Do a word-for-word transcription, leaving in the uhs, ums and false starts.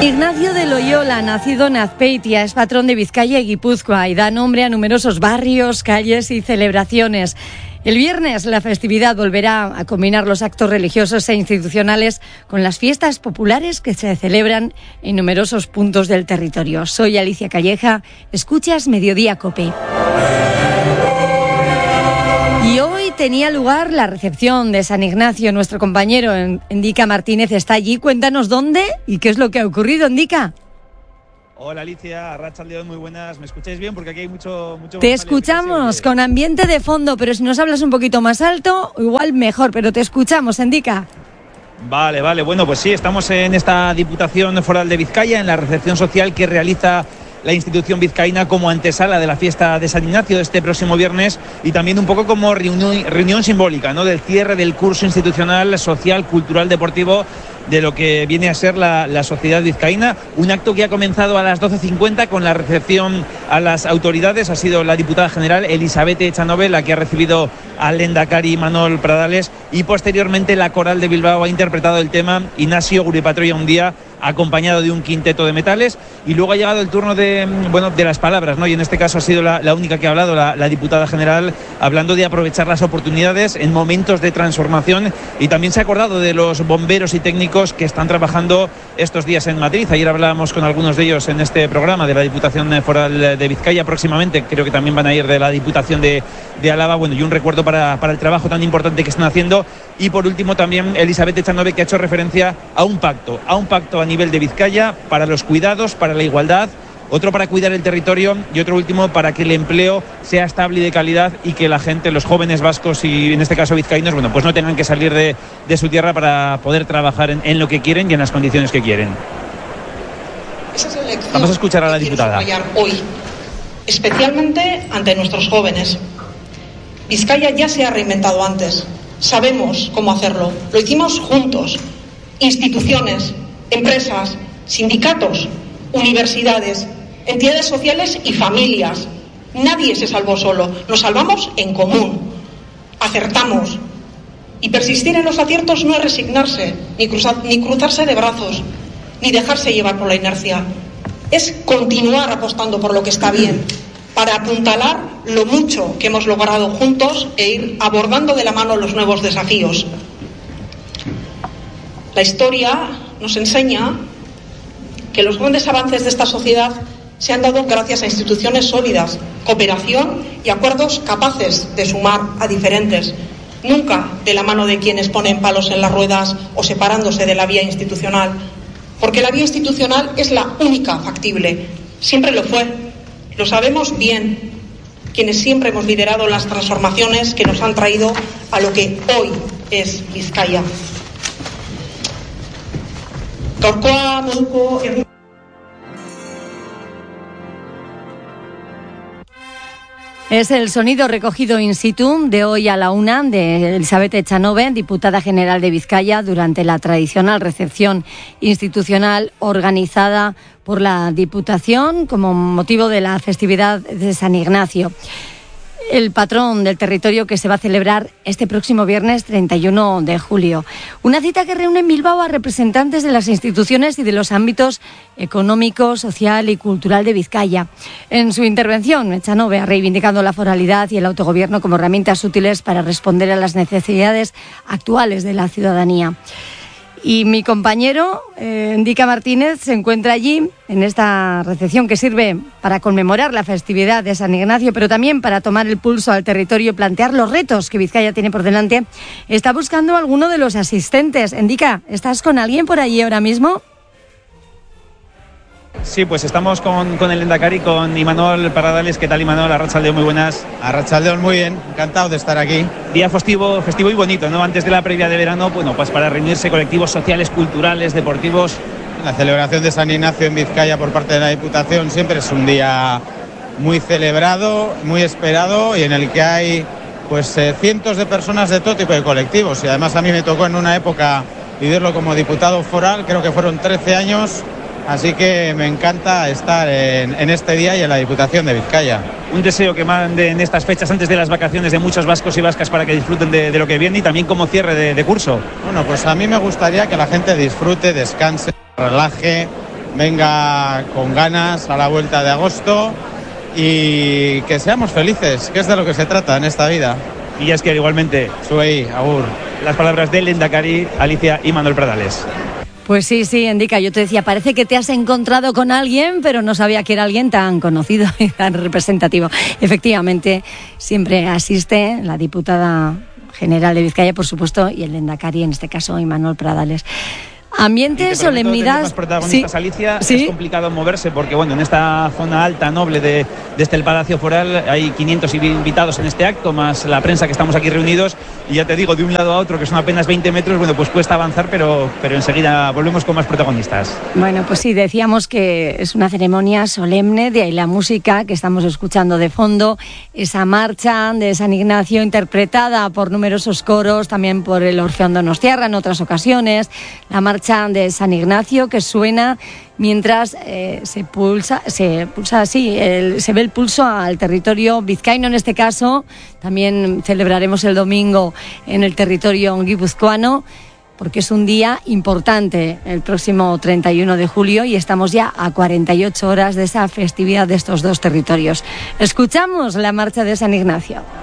Ignacio de Loyola, nacido en Azpeitia, es patrón de Vizcaya y Guipúzcoa y da nombre a numerosos barrios, calles y celebraciones. El viernes la festividad volverá a combinar los actos religiosos e institucionales con las fiestas populares que se celebran en numerosos puntos del territorio. Soy Alicia Calleja, escuchas Mediodía COPE. Y hoy tenía lugar la recepción de San Ignacio. Nuestro compañero Endika Martínez está allí. Cuéntanos dónde y qué es lo que ha ocurrido, Endika. Hola Alicia, arratsaldeon, muy buenas. ¿Me escucháis bien? Porque aquí hay mucho... mucho te escuchamos con ambiente de fondo, pero si nos hablas un poquito más alto, igual mejor, pero te escuchamos, Endika. Vale, vale. Bueno, pues sí, estamos en esta Diputación Foral de Vizcaya, en la recepción social que realiza la institución vizcaína como antesala de la fiesta de San Ignacio de este próximo viernes y también un poco como reunión, reunión simbólica, ¿no?, del cierre del curso institucional, social, cultural, deportivo de lo que viene a ser la, la sociedad vizcaína. Un acto que ha comenzado a las doce cincuenta con la recepción a las autoridades. Ha sido la diputada general Elisabeth Echanove la que ha recibido al lehendakari Imanol Pradales y posteriormente la coral de Bilbao ha interpretado el tema Ignacio Gure Patroia un día, acompañado de un quinteto de metales, y luego ha llegado el turno de, bueno, de las palabras, ¿no? Y en este caso ha sido la, la única que ha hablado, la, la diputada general, hablando de aprovechar las oportunidades en momentos de transformación, y también se ha acordado de los bomberos y técnicos que están trabajando estos días en Madrid. Ayer hablábamos con algunos de ellos en este programa de la Diputación Foral de Vizcaya. Próximamente creo que también van a ir de la Diputación de, de Álava. Bueno, y un recuerdo para, para el trabajo tan importante que están haciendo. Y por último también Elisabeth Echanove, que ha hecho referencia a un pacto, a un pacto a nivel de Vizcaya para los cuidados, para la igualdad, otro para cuidar el territorio y otro último para que el empleo sea estable y de calidad y que la gente, los jóvenes vascos y en este caso vizcaínos, bueno, pues no tengan que salir de, de su tierra para poder trabajar en, en lo que quieren y en las condiciones que quieren. Esa es la lección. Vamos a escuchar a la diputada. Hoy, especialmente ante nuestros jóvenes. Vizcaya ya se ha reinventado antes. Sabemos cómo hacerlo. Lo hicimos juntos. Instituciones, empresas, sindicatos, universidades, entidades sociales y familias. Nadie se salvó solo. Nos salvamos en común. Acertamos. Y persistir en los aciertos no es resignarse, ni, cruzar, ni cruzarse de brazos, ni dejarse llevar por la inercia. Es continuar apostando por lo que está bien, para apuntalar lo mucho que hemos logrado juntos e ir abordando de la mano los nuevos desafíos. La historia nos enseña que los grandes avances de esta sociedad se han dado gracias a instituciones sólidas, cooperación y acuerdos capaces de sumar a diferentes, nunca de la mano de quienes ponen palos en las ruedas o separándose de la vía institucional, porque la vía institucional es la única factible, siempre lo fue. Lo sabemos bien, quienes siempre hemos liderado las transformaciones que nos han traído a lo que hoy es Vizcaya. Gaurkoa moduko egun... Es el sonido recogido in situ de hoy a la una de Elisabeth Echanove, diputada general de Vizcaya, durante la tradicional recepción institucional organizada por la Diputación como motivo de la festividad de San Ignacio, el patrón del territorio, que se va a celebrar este próximo viernes treinta y uno de julio. Una cita que reúne en Bilbao a representantes de las instituciones y de los ámbitos económico, social y cultural de Vizcaya. En su intervención, Echanove ha reivindicado la foralidad y el autogobierno como herramientas útiles para responder a las necesidades actuales de la ciudadanía. Y mi compañero, eh, Endika Martínez, se encuentra allí en esta recepción que sirve para conmemorar la festividad de San Ignacio, pero también para tomar el pulso al territorio y plantear los retos que Vizcaya tiene por delante. Está buscando a alguno de los asistentes. Endika, ¿estás con alguien por allí ahora mismo? Sí, pues estamos con, con el lehendakari, con Imanol Pradales. ¿Qué tal, Imanol? Arratsaldeon, muy buenas. Arratsaldeon, muy bien, encantado de estar aquí. Día festivo, festivo y bonito, ¿no? Antes de la previa de verano, bueno, pues para reunirse colectivos sociales, culturales, deportivos. La celebración de San Ignacio en Vizcaya por parte de la Diputación siempre es un día muy celebrado, muy esperado y en el que hay pues eh, cientos de personas de todo tipo de colectivos. Y además a mí me tocó en una época vivirlo como diputado foral, creo que fueron trece años. Así que me encanta estar en, en este día y en la Diputación de Vizcaya. Un deseo que mande en estas fechas antes de las vacaciones de muchos vascos y vascas para que disfruten de, de lo que viene y también como cierre de, de curso. Bueno, pues a mí me gustaría que la gente disfrute, descanse, relaje, venga con ganas a la vuelta de agosto y que seamos felices, que es de lo que se trata en esta vida. Y es que igualmente, Suey, agur. Las palabras del Lehendakari, Alicia y Manuel Pradales. Pues sí, sí, Endica, yo te decía, parece que te has encontrado con alguien, pero no sabía que era alguien tan conocido y tan representativo. Efectivamente, siempre asiste la diputada general de Vizcaya, por supuesto, y el Lehendakari, en este caso, Manuel Pradales. Ambiente, solemnidad. Más protagonistas, sí, Alicia, sí. Es complicado moverse porque, bueno, en esta zona alta, noble de, de este el Palacio Foral, hay quinientos invitados en este acto, más la prensa que estamos aquí reunidos. Y ya te digo, de un lado a otro, que son apenas veinte metros, bueno, pues cuesta avanzar, pero, pero enseguida volvemos con más protagonistas. Bueno, pues sí, decíamos que es una ceremonia solemne, de ahí la música que estamos escuchando de fondo, esa marcha de San Ignacio interpretada por numerosos coros, también por el Orfeón Donostiarra en otras ocasiones, la marcha de San Ignacio que suena mientras eh, se pulsa, se pulsa así, el, se ve el pulso al territorio vizcaíno en este caso. También celebraremos el domingo en el territorio guipuzcoano, porque es un día importante, el próximo treinta y uno de julio, y estamos ya a cuarenta y ocho horas de esa festividad de estos dos territorios. Escuchamos la marcha de San Ignacio.